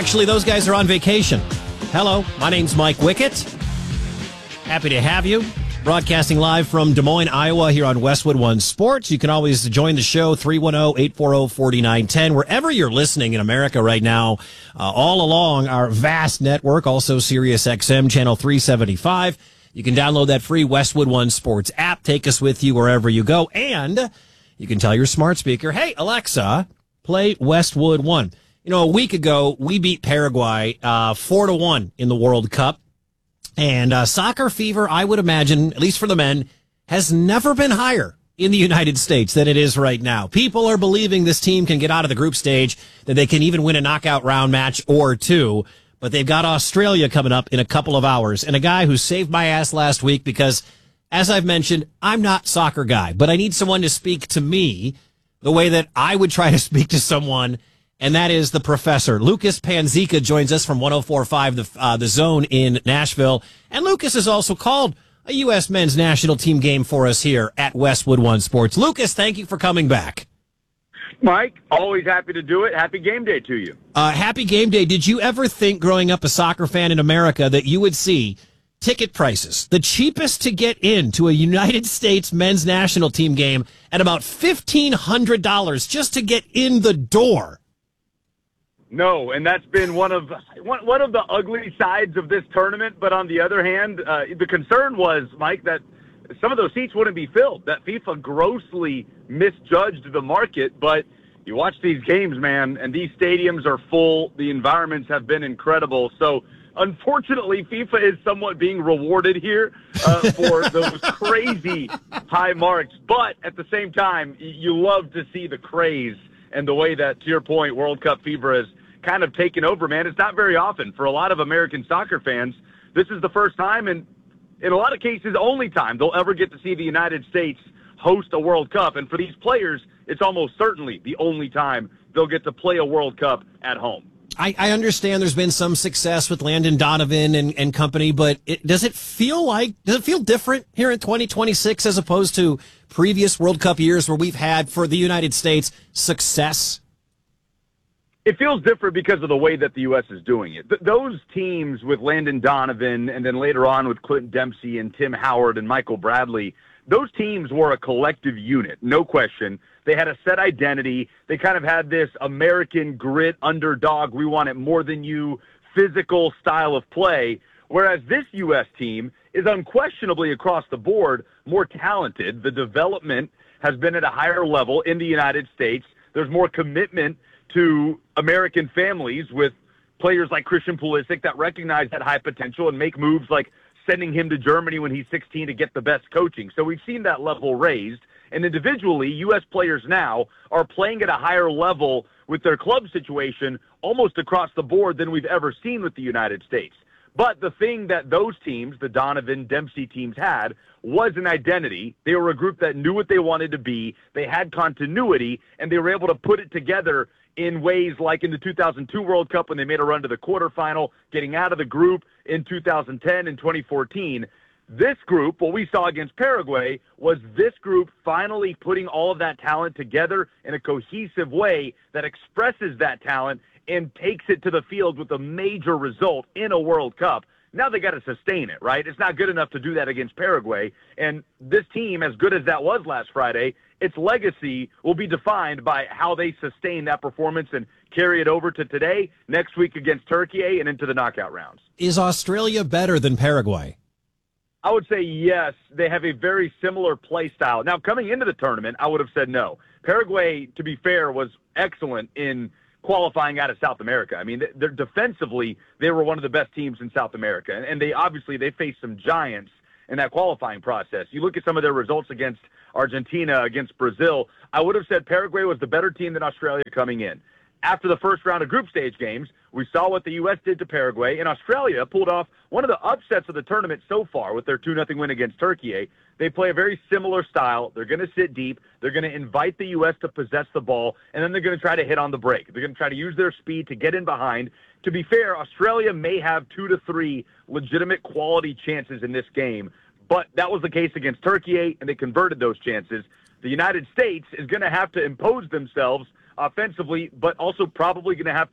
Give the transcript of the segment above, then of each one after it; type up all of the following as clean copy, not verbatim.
Actually, those guys are on vacation. Hello, my name's Mike Wickett. Happy to have you. Broadcasting live from Des Moines, Iowa, here on Westwood One Sports. You can always join the show, 310-840-4910, wherever you're listening in America right now, all along our vast network, also Sirius XM, channel 375. You can download that free Westwood One Sports app. Take us with you wherever you go. And you can tell your smart speaker, hey, Alexa, play Westwood One. You know, a week ago, we beat Paraguay 4-1 in the World Cup. And soccer fever, I would imagine, at least for the men, has never been higher in the United States than it is right now. People are believing this team can get out of the group stage, that they can even win a knockout round match or two. But they've got Australia coming up in a couple of hours. And a guy who saved my ass last week because, as I've mentioned, I'm not a soccer guy. But I need someone to speak to me the way that I would try to speak to someone, and that is the professor. Lucas Panzica joins us from 104.5 The Zone in Nashville. And Lucas has also called a U.S. men's national team game for us here at Westwood One Sports. Lucas, thank you for coming back. Mike, always happy to do it. Happy game day to you. Happy game day. Did you ever think, growing up a soccer fan in America, that you would see ticket prices, the cheapest to get into a United States men's national team game, at about $1,500 just to get in the door? No, and that's been one of the ugly sides of this tournament. But on the other hand, the concern was, Mike, that some of those seats wouldn't be filled, that FIFA grossly misjudged the market. But you watch these games, man, and these stadiums are full. The environments have been incredible. So, unfortunately, FIFA is somewhat being rewarded here for those crazy high marks. But at the same time, you love to see the craze and the way that, to your point, World Cup fever has kind of taken over, man. It's not very often for a lot of American soccer fans. This is the first time, and in a lot of cases, only time they'll ever get to see the United States host a World Cup. And for these players, it's almost certainly the only time they'll get to play a World Cup at home. I understand there's been some success with Landon Donovan and company, but does it feel different here in 2026 as opposed to previous World Cup years where we've had, for the United States, success? It feels different because of the way that the U.S. is doing it. Those teams with Landon Donovan and then later on with Clinton Dempsey and Tim Howard and Michael Bradley, those teams were a collective unit, no question. They had a set identity. They kind of had this American grit, underdog, we want it more than you, physical style of play, whereas this U.S. team is unquestionably across the board more talented. The development has been at a higher level in the United States. There's more commitment to American families with players like Christian Pulisic that recognize that high potential and make moves like sending him to Germany when he's 16 to get the best coaching. So we've seen that level raised. And individually, U.S. players now are playing at a higher level with their club situation almost across the board than we've ever seen with the United States. But the thing that those teams, the Donovan, Dempsey teams, had was an identity. They were a group that knew what they wanted to be. They had continuity, and they were able to put it together in ways like in the 2002 World Cup when they made a run to the quarterfinal, getting out of the group in 2010 and 2014. This group, what we saw against Paraguay, was this group finally putting all of that talent together in a cohesive way that expresses that talent and takes it to the field with a major result in a World Cup. Now they got to sustain it, right? It's not good enough to do that against Paraguay. And this team, as good as that was last Friday, its legacy will be defined by how they sustain that performance and carry it over to today, next week against Turkey, and into the knockout rounds. Is Australia better than Paraguay? I would say yes. They have a very similar play style. Now, coming into the tournament, I would have said no. Paraguay, to be fair, was excellent in qualifying out of South America. I mean, they're defensively, they were one of the best teams in South America. And they faced some giants in that qualifying process. You look at some of their results against Argentina, against Brazil, I would have said Paraguay was the better team than Australia coming in. After the first round of group stage games, we saw what the U.S. did to Paraguay, and Australia pulled off one of the upsets of the tournament so far with their 2-0 win against Turkey. They play a very similar style. They're going to sit deep. They're going to invite the U.S. to possess the ball, and then they're going to try to hit on the break. They're going to try to use their speed to get in behind. To be fair, Australia may have 2 to 3 legitimate quality chances in this game, but that was the case against Turkey, and they converted those chances. The United States is going to have to impose themselves offensively, but also probably going to have to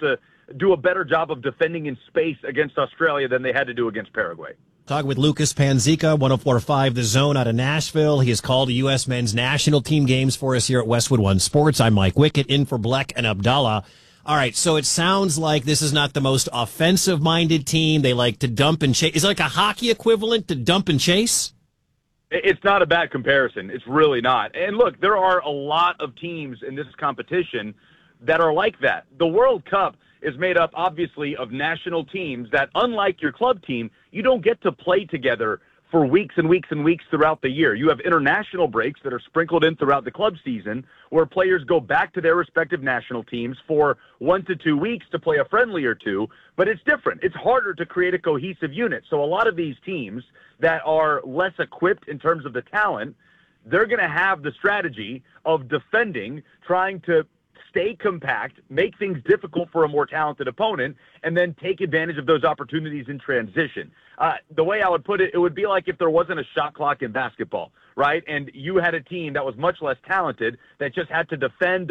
do a better job of defending in space against Australia than they had to do against Paraguay. Talking with Lucas Panzica, 104.5 The Zone out of Nashville. He has called the U.S. men's national team games for us here at Westwood One Sports. I'm Mike Wickett, in for Bleck and Abdallah. All right, so it sounds like this is not the most offensive-minded team. They like to dump and chase. Is it like a hockey equivalent to dump and chase? It's not a bad comparison. It's really not. And look, there are a lot of teams in this competition that are like that. The World Cup is made up, obviously, of national teams that, unlike your club team, you don't get to play together for weeks and weeks and weeks throughout the year. You have international breaks that are sprinkled in throughout the club season where players go back to their respective national teams for 1 to 2 weeks to play a friendly or two, but it's different. It's harder to create a cohesive unit. So a lot of these teams that are less equipped in terms of the talent, they're going to have the strategy of defending, trying to stay compact, make things difficult for a more talented opponent, and then take advantage of those opportunities in transition. The way I would put it, it would be like if there wasn't a shot clock in basketball, right? And you had a team that was much less talented that just had to defend,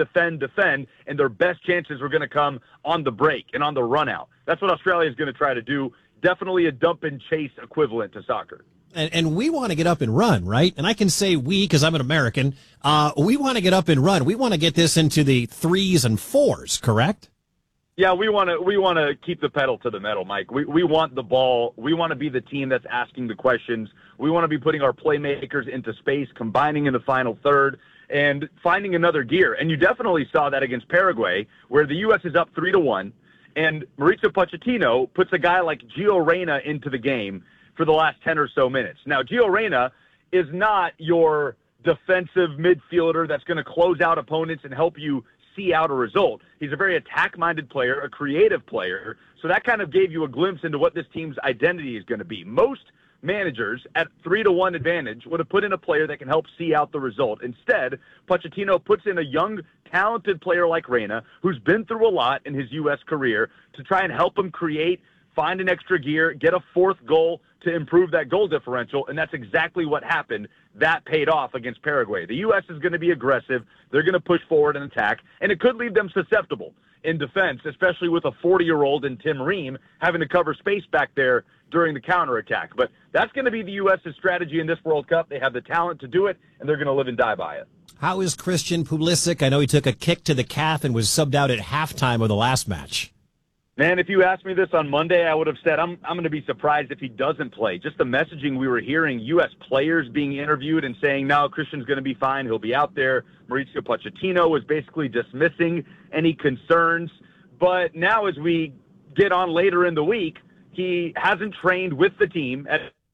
and their best chances were going to come on the break and on the run out. That's what Australia is going to try to do. Definitely a dump and chase equivalent to soccer. And we want to get up and run, right? And I can say we because I'm an American. We want to get up and run. We want to get this into the 3s and 4s, correct? Yeah, we want to keep the pedal to the metal, Mike. We want the ball. We want to be the team that's asking the questions. We want to be putting our playmakers into space, combining in the final third, and finding another gear. And you definitely saw that against Paraguay, where the U.S. is up 3-1, and Mauricio Pochettino puts a guy like Gio Reyna into the game for the last 10 or so minutes. Now, Gio Reyna is not your defensive midfielder that's going to close out opponents and help you see out a result. He's a very attack-minded player, a creative player, so that kind of gave you a glimpse into what this team's identity is going to be. Most managers at 3-1 advantage would have put in a player that can help see out the result. Instead, Pochettino puts in a young, talented player like Reyna, who's been through a lot in his U.S. career, to try and help him create, find an extra gear, get a fourth goal to improve that goal differential, and that's exactly what happened. That paid off against Paraguay. The U.S. is going to be aggressive. They're going to push forward and attack, and it could leave them susceptible in defense, especially with a 40-year-old and Tim Ream having to cover space back there during the counterattack. But that's going to be the U.S.'s strategy in this World Cup. They have the talent to do it, and they're going to live and die by it. How is Christian Pulisic? I know he took a kick to the calf and was subbed out at halftime of the last match. Man, if you asked me this on Monday, I would have said I'm going to be surprised if he doesn't play. Just the messaging we were hearing, U.S. players being interviewed and saying, no, Christian's going to be fine. He'll be out there. Mauricio Pochettino was basically dismissing any concerns. But now as we get on later in the week, he hasn't trained with the team.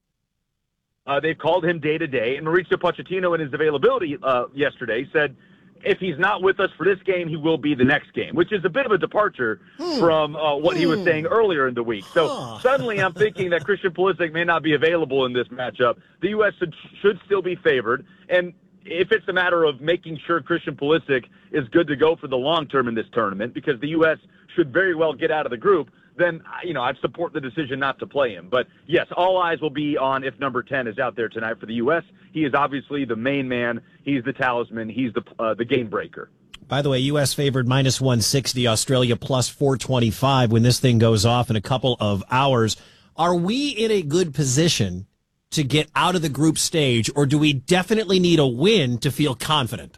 They've called him day-to-day. And Mauricio Pochettino, in his availability yesterday, said, if he's not with us for this game, he will be the next game, which is a bit of a departure from what he was saying earlier in the week. So suddenly I'm thinking that Christian Pulisic may not be available in this matchup. The U.S. should still be favored. And if it's a matter of making sure Christian Pulisic is good to go for the long term in this tournament, because the U.S. should very well get out of the group, then, I'd support the decision not to play him. But, yes, all eyes will be on if number 10 is out there tonight for the U.S. He is obviously the main man. He's the talisman. He's the game breaker. By the way, U.S. favored minus 160, Australia plus 425 when this thing goes off in a couple of hours. Are we in a good position to get out of the group stage, or do we definitely need a win to feel confident?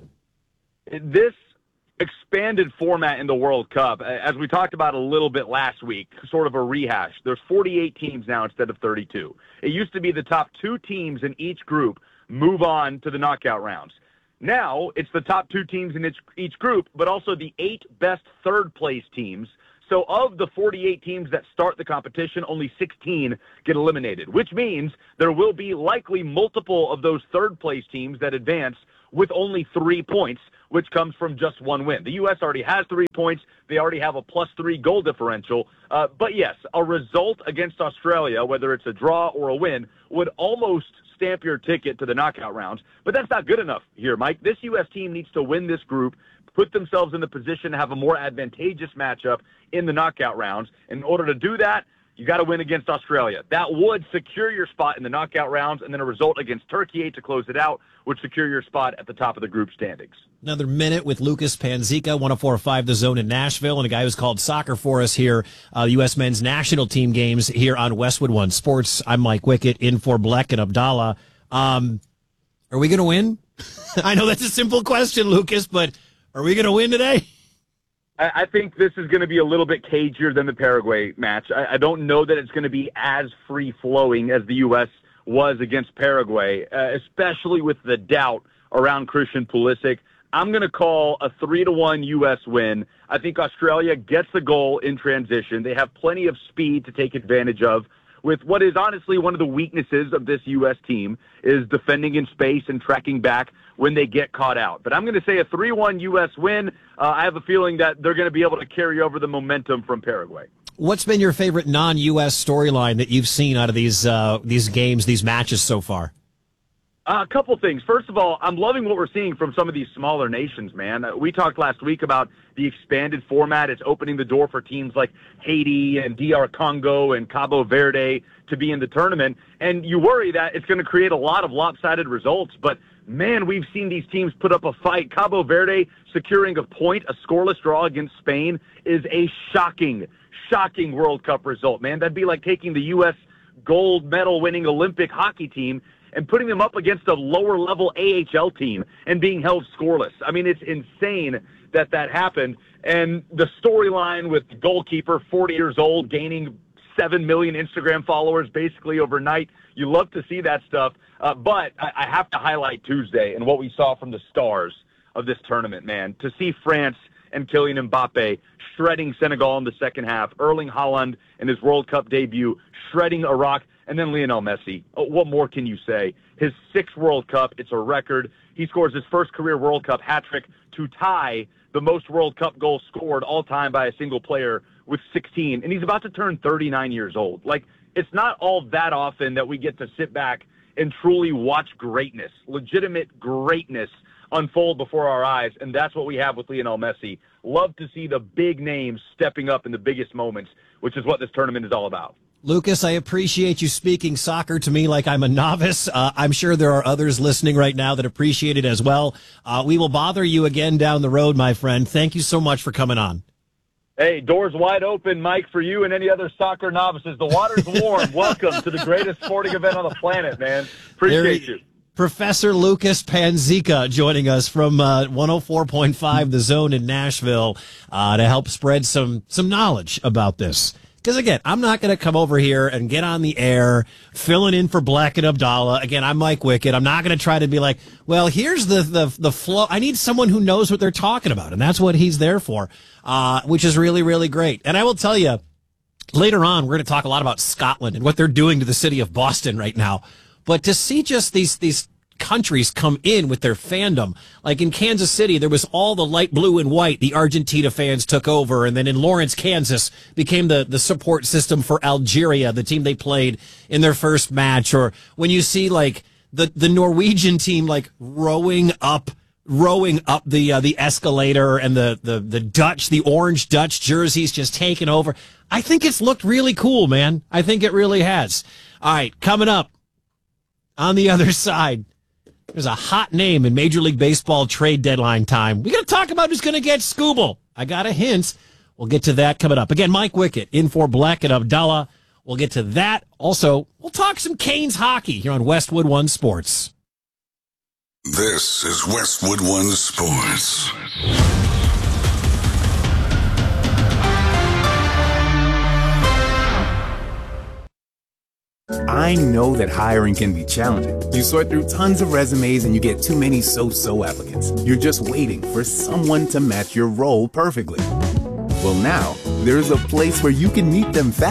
This expanded format in the World Cup, as we talked about a little bit last week, sort of a rehash. There's 48 teams now instead of 32. It used to be the top 2 teams in each group move on to the knockout rounds. Now it's the top 2 teams in each group, but also the 8 best third-place teams. So of the 48 teams that start the competition, only 16 get eliminated, which means there will be likely multiple of those third-place teams that advance with only 3 points, which comes from just 1 win. The U.S. already has 3 points. They already have a +3 goal differential. But, yes, a result against Australia, whether it's a draw or a win, would almost stamp your ticket to the knockout rounds. But that's not good enough here, Mike. This U.S. team needs to win this group, put themselves in the position to have a more advantageous matchup in the knockout rounds. In order to do that, you got to win against Australia. That would secure your spot in the knockout rounds, and then a result against Turkey to close it out would secure your spot at the top of the group standings. Another minute with Lucas Panzica, 104.5 The Zone in Nashville, and a guy who's called soccer for us here, U.S. men's national team games here on Westwood One Sports. I'm Mike Wickett, in for Bleck and Abdallah. Are we going to win? I know that's a simple question, Lucas, but are we going to win today? I think this is going to be a little bit cagier than the Paraguay match. I don't know that it's going to be as free-flowing as the U.S. was against Paraguay, especially with the doubt around Christian Pulisic. I'm going to call a 3-1 U.S. win. I think Australia gets the goal in transition. They have plenty of speed to take advantage of. With what is honestly one of the weaknesses of this U.S. team is defending in space and tracking back when they get caught out. But I'm going to say a 3-1 U.S. win. I have a feeling that they're going to be able to carry over the momentum from Paraguay. What's been your favorite non-U.S. storyline that you've seen out of these games, these matches so far? A couple things. First of all, I'm loving what we're seeing from some of these smaller nations, man. We talked last week about the expanded format. It's opening the door for teams like Haiti and DR Congo and Cabo Verde to be in the tournament. And you worry that it's going to create a lot of lopsided results. But, man, we've seen these teams put up a fight. Cabo Verde securing a point, a scoreless draw against Spain, is a shocking World Cup result, man. That'd be like taking the U.S. gold medal winning Olympic hockey team and putting them up against a lower-level AHL team and being held scoreless. I mean, it's insane that happened. And the storyline with the goalkeeper, 40 years old, gaining 7 million Instagram followers basically overnight. You love to see that stuff. But I have to highlight Tuesday and what we saw from the stars of this tournament, man. To see France and Kylian Mbappe shredding Senegal in the second half, Erling Haaland in his World Cup debut shredding Iraq, and then Lionel Messi. What more can you say? His 6th World Cup, it's a record. He scores his first career World Cup hat trick to tie the most World Cup goals scored all time by a single player with 16. And he's about to turn 39 years old. Like, it's not all that often that we get to sit back and truly watch greatness, legitimate greatness unfold before our eyes. And that's what we have with Lionel Messi. Love to see the big names stepping up in the biggest moments, which is what this tournament is all about. Lucas, I appreciate you speaking soccer to me like I'm a novice. I'm sure there are others listening right now that appreciate it as well. We will bother you again down the road, my friend. Thank you so much for coming on. Hey, doors wide open, Mike, for you and any other soccer novices. The water's warm. Welcome to the greatest sporting event on the planet, man. Appreciate you. Professor Lucas Panzica joining us from 104.5 The Zone in Nashville to help spread some knowledge about this. Because, again, I'm not going to come over here and get on the air filling in for Bleck and Abdallah. Again, I'm Mike Wickett. I'm not going to try to be like, well, here's the flow. I need someone who knows what they're talking about, and that's what he's there for, which is really, really great. And I will tell you, later on, we're going to talk a lot about Scotland and what they're doing to the city of Boston right now. But to see just these countries come in with their fandom. Like in Kansas City, there was all the light blue and white. The Argentina fans took over. And then in Lawrence, Kansas became the support system for Algeria, the team they played in their first match. Or when you see like the Norwegian team, like rowing up the escalator and the orange Dutch jerseys just taking over. I think it's looked really cool, man. I think it really has. All right, coming up on the other side, there's a hot name in Major League Baseball trade deadline time. We got to talk about who's going to get Skubal. I got a hint. We'll get to that coming up. Again, Mike Wickett in for Bleck and Abdallah. We'll get to that. Also, we'll talk some Canes hockey here on Westwood One Sports. This is Westwood One Sports. I know that hiring can be challenging. You sort through tons of resumes and you get too many so-so applicants. You're just waiting for someone to match your role perfectly. Well, now, there's a place where you can meet them fast.